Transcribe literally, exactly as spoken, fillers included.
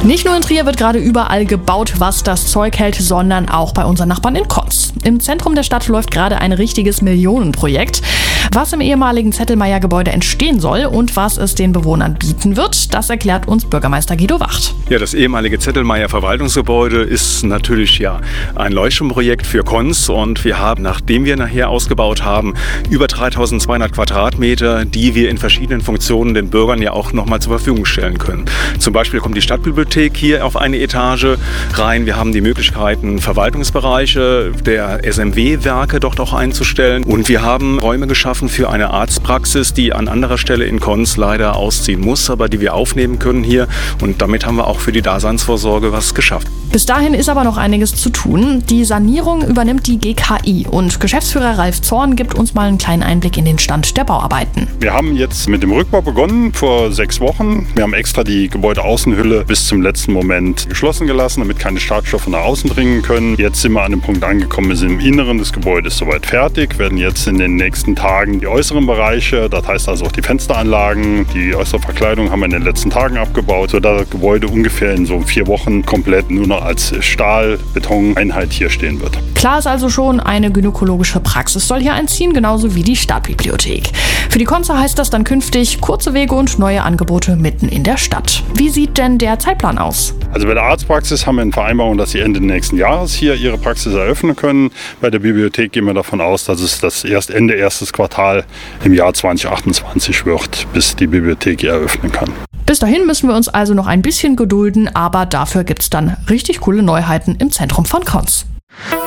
Nicht nur in Trier wird gerade überall gebaut, was das Zeug hält, sondern auch bei unseren Nachbarn in Konz. Im Zentrum der Stadt läuft gerade ein richtiges Millionenprojekt. Was im ehemaligen Zettelmeier-Gebäude entstehen soll und was es den Bewohnern bieten wird, das erklärt uns Bürgermeister Guido Wacht. Ja, das ehemalige Zettelmeier-Verwaltungsgebäude ist natürlich ja ein Leuchtturmprojekt für Konz und wir haben, nachdem wir nachher ausgebaut haben, über dreitausendzweihundert Quadratmeter, die wir in verschiedenen Funktionen den Bürgern ja auch nochmal zur Verfügung stellen können. Zum Beispiel kommt die Stadtbibliothek hier auf eine Etage rein. Wir haben die Möglichkeiten, Verwaltungsbereiche der S M W-Werke dort auch einzustellen und wir haben Räume geschaffen für eine Arztpraxis, die an anderer Stelle in Konz leider ausziehen muss, aber die wir aufnehmen können hier und damit haben wir auch für die Daseinsvorsorge was geschafft. Bis dahin ist aber noch einiges zu tun. Die Sanierung übernimmt die G K I und Geschäftsführer Ralf Zorn gibt uns mal einen kleinen Einblick in den Stand der Bauarbeiten. Wir haben jetzt mit dem Rückbau begonnen vor sechs Wochen. Wir haben extra die Gebäudeaußenhülle bis zum letzten Moment geschlossen gelassen, damit keine Schadstoffe nach außen dringen können. Jetzt sind wir an dem Punkt angekommen, wir sind im Inneren des Gebäudes soweit fertig, werden jetzt in den nächsten Tagen die äußeren Bereiche, das heißt also auch die Fensteranlagen, die äußere Verkleidung haben wir in den letzten Tagen abgebaut, sodass das Gebäude ungefähr in so vier Wochen komplett nur noch als Stahl-Beton-Einheit hier stehen wird. Klar ist also schon, eine gynäkologische Praxis soll hier einziehen, genauso wie die Stadtbibliothek. Für die Konzer heißt das dann künftig kurze Wege und neue Angebote mitten in der Stadt. Wie sieht denn der Zeitplan aus? Also bei der Arztpraxis haben wir eine Vereinbarung, dass sie Ende nächsten Jahres hier ihre Praxis eröffnen können. Bei der Bibliothek gehen wir davon aus, dass es das erst Ende erstes Quartal im Jahr zwanzig achtundzwanzig wird, bis die Bibliothek hier eröffnen kann. Bis dahin müssen wir uns also noch ein bisschen gedulden, aber dafür gibt's dann richtig coole Neuheiten im Zentrum von Konz.